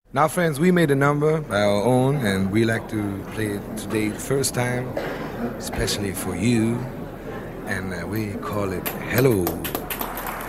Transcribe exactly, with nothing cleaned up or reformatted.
Now, friends, we made a number our own, and we like to play it today first time, especially for you, and uh, we call it Hello.